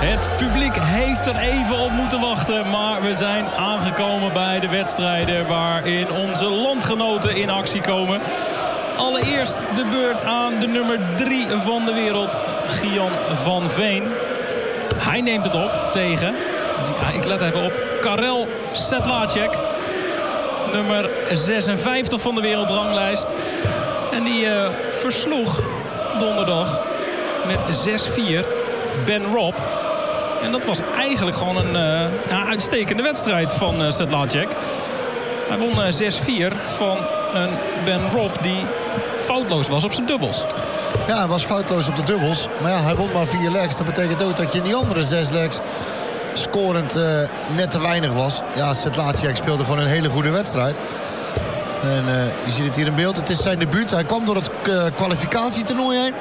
Het publiek heeft er even op moeten wachten. Maar we zijn aangekomen bij de wedstrijden waarin onze landgenoten in actie komen. Allereerst de beurt aan de nummer 3 van de wereld, Gian van Veen. Hij neemt het op tegen, ik let even op, Karel Sedlacek. Nummer 56 van de wereldranglijst. En die versloeg donderdag met 6-4 Ben Robb. En dat was eigenlijk gewoon een uitstekende wedstrijd van Sedlacek. Hij won 6-4 van een Ben Robb die foutloos was op zijn dubbels. Ja, hij was foutloos op de dubbels. Maar ja, hij won maar 4 legs. Dat betekent ook dat je in die andere 6 legs scorend net te weinig was. Ja, Sedlacek speelde gewoon een hele goede wedstrijd. En je ziet het hier in beeld. Het is zijn debuut. Hij kwam door het kwalificatietoernooi heen.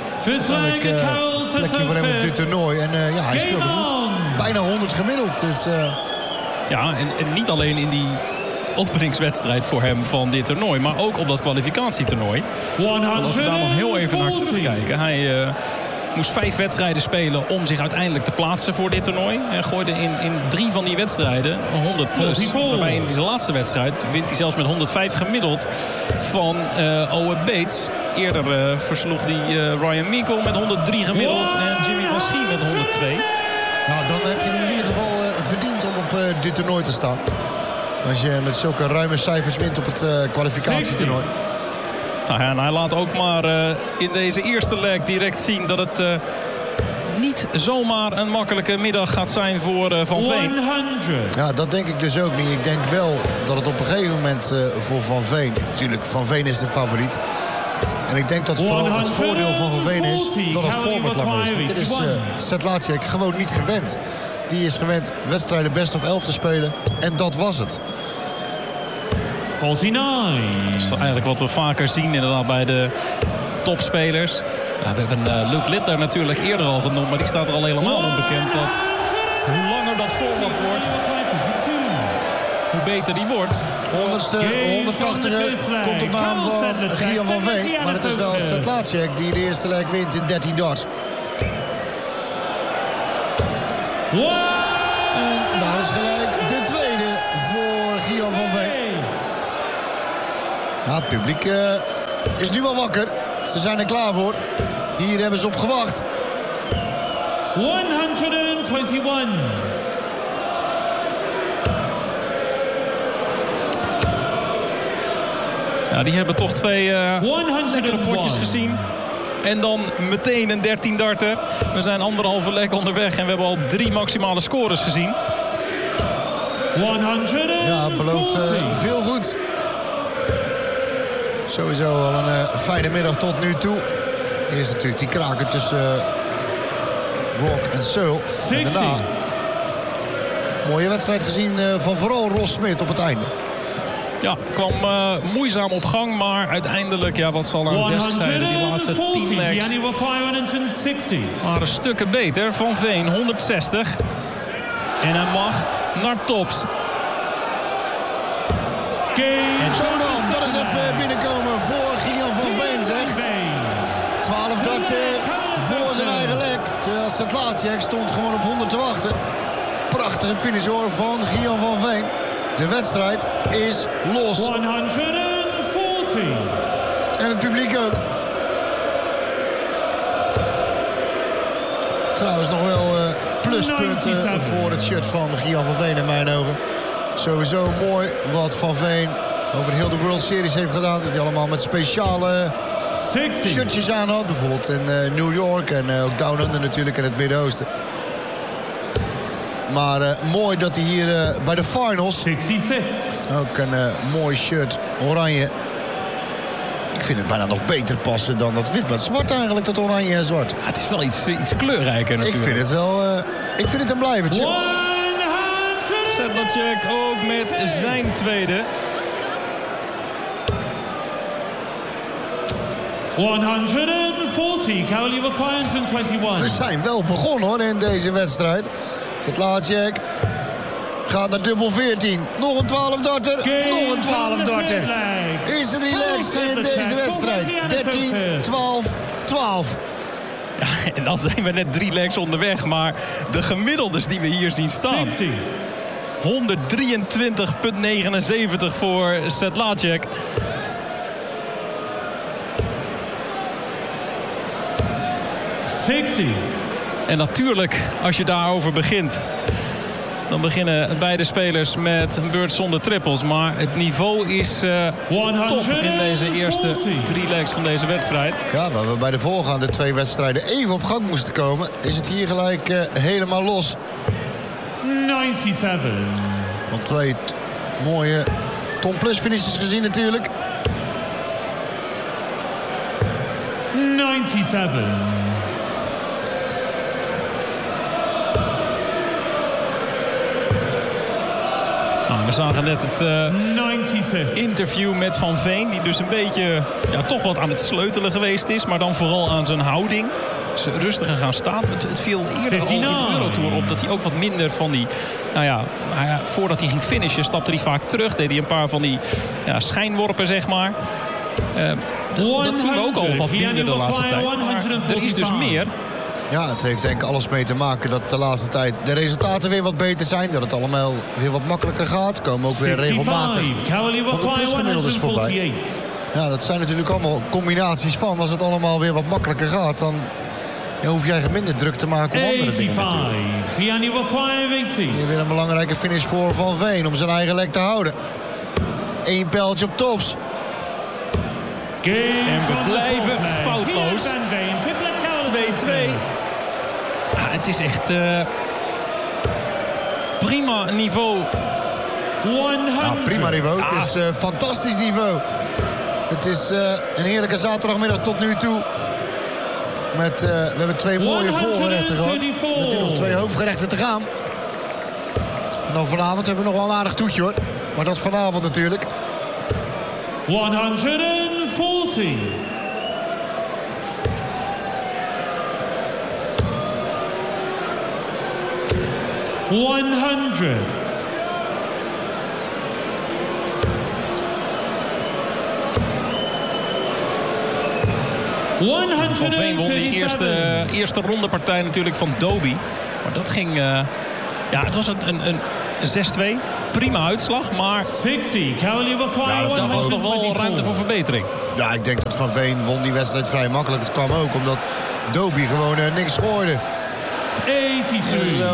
Plekje voor hem op dit toernooi. En hij speelde goed. Bijna 100 gemiddeld. Dus, Ja, en niet alleen in die openingswedstrijd voor hem van dit toernooi, maar ook op dat kwalificatietoernooi. Als we daar nog heel even naar terugkijken. Hij moest 5 wedstrijden spelen om zich uiteindelijk te plaatsen voor dit toernooi. En gooide in 3 van die wedstrijden 100 plus. Waarbij in deze laatste wedstrijd wint hij zelfs met 105 gemiddeld van Owen Bates. Eerder versloeg hij Ryan Meikle met 103 gemiddeld en Jimmy van Schie met 102. Nou, dan heb je in ieder geval verdiend om op dit toernooi te staan. Als je met zulke ruime cijfers wint op het kwalificatietoernooi. Nou ja, en hij laat ook maar in deze eerste leg direct zien dat het niet zomaar een makkelijke middag gaat zijn voor Van Veen. 100. Ja, dat denk ik dus ook niet. Ik denk wel dat het op een gegeven moment voor Van Veen... Natuurlijk, Van Veen is de favoriet. En ik denk dat vooral het voordeel van Veen is dat het format langer is. Want dit is Sedlacek gewoon niet gewend. Die is gewend wedstrijden best of 11 te spelen. En dat was het. 49. Dat is eigenlijk wat we vaker zien inderdaad bij de topspelers. Ja, we hebben Luke Littler natuurlijk eerder al genoemd. Maar die staat er al helemaal onbekend dat hoe langer dat format wordt, hoe beter die wordt. 180 komt op naam van Gian van Veen. Maar het is wel Sedlacek die de eerste leg wint in 13 darts. En daar is gelijk de tweede voor Gian van Veen. Ja, het publiek is nu al wakker. Ze zijn er klaar voor. Hier hebben ze op gewacht. 121. Ja, die hebben toch 2 lekkere potjes gezien. En dan meteen een 13 darter. We zijn 1,5 leg onderweg en we hebben al 3 maximale scores gezien. 140. Ja, het belooft veel goed. Sowieso al een fijne middag tot nu toe. Eerst natuurlijk die kraker tussen Rock en Searle. En daarna mooie wedstrijd gezien van vooral Ross Smit op het einde. Ja, kwam moeizaam op gang, maar uiteindelijk, ja, wat zal aan desk zijn, die laatste 10 legs waren stukken beter. Van Veen 160 en hij mag naar tops. Zo dan, dat is even binnenkomen voor Gian van Veen, zeg. 12 darten voor zijn eigen leg. Terwijl Sedlacek stond gewoon op 100 te wachten. Prachtige finish hoor van Gian van Veen. De wedstrijd is los. 140. En het publiek ook. Trouwens nog wel pluspunten voor het shirt van Gian van Veen in mijn ogen. Sowieso mooi wat Van Veen over heel de World Series heeft gedaan. Dat hij allemaal met speciale shirtjes aan had. Bijvoorbeeld in New York en ook Down Under natuurlijk in het Midden-Oosten. Maar mooi dat hij hier bij de finals 66. ook een mooi shirt, oranje. Ik vind het bijna nog beter passen dan dat wit met zwart eigenlijk, dat oranje en zwart. Ja, het is wel iets kleurrijker natuurlijk. Ik vind het wel, ik vind het een blijvertje. Sedlacek ook met zijn tweede. 140. Caroline requires 21. We zijn wel begonnen hoor in deze wedstrijd. Sedlacek gaat naar dubbel 14. Nog een 12 darter. Nog een 12 darter. Eerste 3 legs in deze wedstrijd. 13, 12, 12. En dan zijn we net 3 legs onderweg. Maar de gemiddeldes die we hier zien staan. 60. 123,79 voor Sedlacek. 60. En natuurlijk, als je daarover begint, dan beginnen beide spelers met een beurt zonder trippels. Maar het niveau is top in deze eerste 3 legs van deze wedstrijd. Ja, waar we bij de voorgaande 2 wedstrijden even op gang moesten komen, is het hier gelijk helemaal los. 97. Want 2 mooie Tom Plus finishes gezien natuurlijk. 97. Nou, we zagen net het 96. interview met Van Veen, die dus een beetje toch wat aan het sleutelen geweest is. Maar dan vooral aan zijn houding. Dus rustiger gaan staan. Het viel eerder al in de Eurotour op dat hij ook wat minder van die... voordat hij ging finishen stapte hij vaak terug. Deed hij een paar van die schijnworpen, zeg maar. Dat zien we ook al wat minder de laatste tijd. Maar er is dus meer. Ja, het heeft denk ik alles mee te maken dat de laatste tijd de resultaten weer wat beter zijn. Dat het allemaal weer wat makkelijker gaat. Komen ook weer regelmatig 100 plus gemiddeldes voorbij. Ja, dat zijn natuurlijk allemaal combinaties van. Als het allemaal weer wat makkelijker gaat, dan hoef jij minder druk te maken om andere dingen natuurlijk. Hier weer een belangrijke finish voor Van Veen om zijn eigen lek te houden. 1 pijltje op tops. En we blijven foutloos. 2-2. Het is echt prima niveau. Ja, prima niveau. Het is fantastisch niveau. Het is een heerlijke zaterdagmiddag tot nu toe. We hebben 2 mooie voorgerechten gehad. Met nu nog 2 hoofdgerechten te gaan. En dan vanavond hebben we nog wel een aardig toetje hoor. Maar dat vanavond natuurlijk. 140. 100. Van Veen won die eerste rondepartij natuurlijk van Doby. Maar dat ging... het was een 6-2. Prima uitslag, maar 60. dat was nog wel ruimte voor verbetering. Ja, ik denk dat Van Veen won die wedstrijd vrij makkelijk. Het kwam ook omdat Doby gewoon niks gooide. 83.